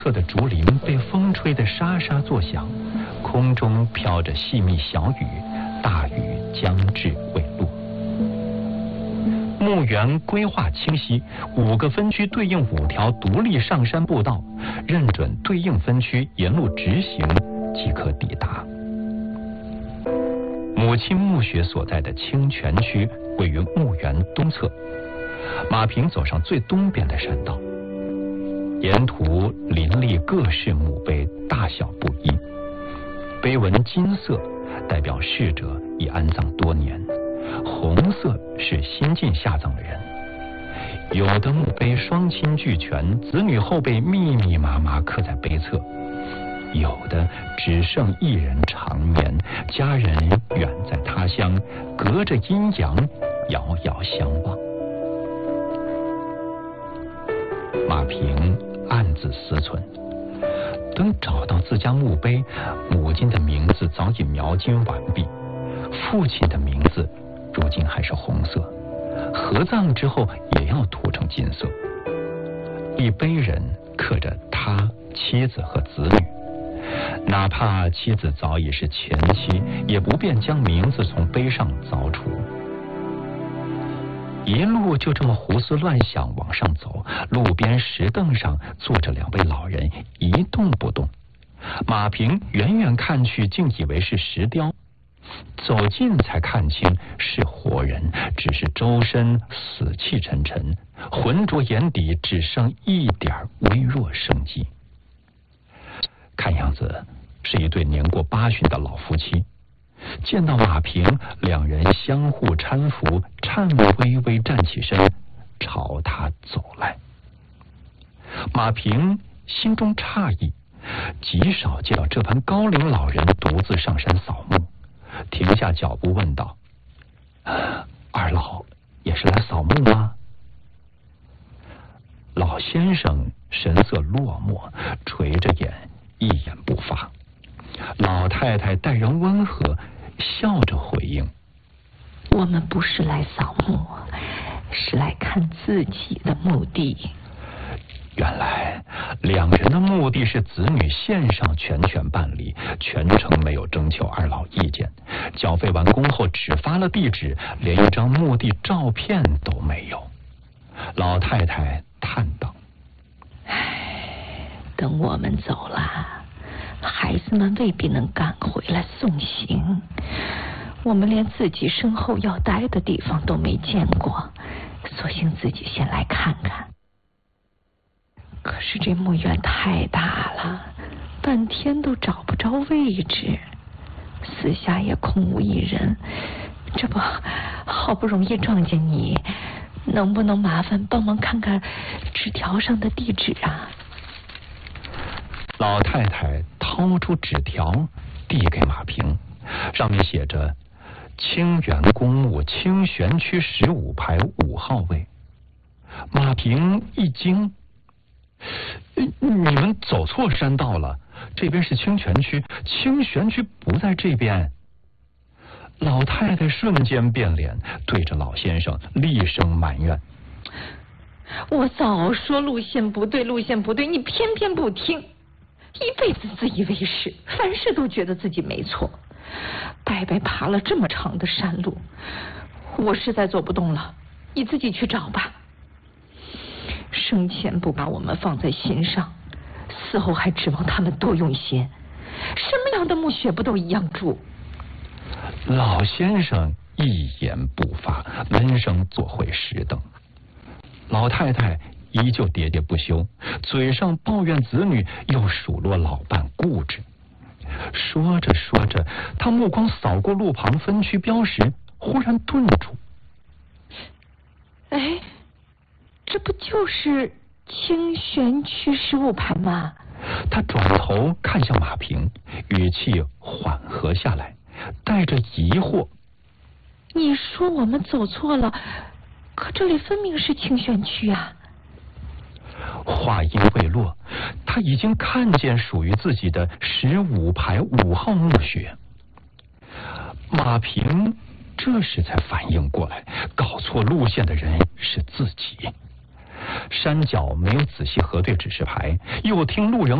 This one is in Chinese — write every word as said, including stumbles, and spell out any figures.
侧的竹林被风吹得沙沙作响，空中飘着细密小雨，大雨将至未落。墓园规划清晰，五个分区对应五条独立上山步道，认准对应分区沿路直行即可抵达。母亲墓穴所在的清泉区位于墓园东侧，马平走上最东边的山道，沿途林立各式墓碑，大小不一，碑文金色代表逝者已安葬多年，红色是新近下葬的人。有的墓碑双亲俱全，子女后辈密密麻麻刻在碑侧，有的只剩一人长眠，家人远在他乡，隔着阴阳遥遥相望。马平暗自思忖，等找到自家墓碑，母亲的名字早已描金完毕，父亲的名字如今还是红色，合葬之后也要涂成金色。立碑人刻着他、妻子和子女，哪怕妻子早已是前妻，也不便将名字从碑上凿除。一路就这么胡思乱想往上走，路边石凳上坐着两位老人，一动不动。马平远远看去，竟以为是石雕，走近才看清是活人，只是周身死气沉沉，浑浊眼底只剩一点微弱生机。看样子是一对年过八旬的老夫妻。见到马平，两人相互搀扶，颤巍巍站起身，朝他走来。马平心中诧异，极少见到这般高龄老人独自上山扫墓，停下脚步问道：“二老也是来扫墓吗？”老先生神色落寞，垂着眼，一言不发。老太太待人温和，笑着回应：“ 我们不是来扫墓，是来看自己的墓地。” 原来两人的目的是子女线上全权办理，全程没有征求二老意见，缴费完工后只发了地址，连一张墓地照片都没有。老太太叹道：“ 唉，等我们走了，孩子们未必能赶回来送行，我们连自己身后要待的地方都没见过，索性自己先来看看。可是这墓园太大了，半天都找不着位置，四下也空无一人，这不好不容易撞见你，能不能麻烦帮忙看看纸条上的地址啊？” 老太太掏出纸条递给马平，上面写着清源公墓清玄区十五排五号位。马平一惊：“你们走错山道了，这边是清泉区，清玄区不在这边。”老太太瞬间变脸，对着老先生厉声埋怨：“ 我早说路线不对，路线不对，你偏偏不听，一辈子自以为是，凡事都觉得自己没错，白白爬了这么长的山路，我实在走不动了，你自己去找吧。生前不把我们放在心上，死后还指望他们多用心，什么样的墓穴不都一样住？” 老先生一言不发，闷声坐回石凳。老太太依旧喋喋不休，嘴上抱怨子女，又数落老伴固执。说着说着，他目光扫过路旁分区标识，忽然顿住。 哎，这不就是清玄区十五排吗？ 他转头看向马平，语气缓和下来，带着疑惑：“ 你说我们走错了，可这里分明是清玄区啊！” 话音未落，他已经看见属于自己的十五排五号墓穴。马平这时才反应过来，搞错路线的人是自己。 山脚没有仔细核对指示牌，又听路人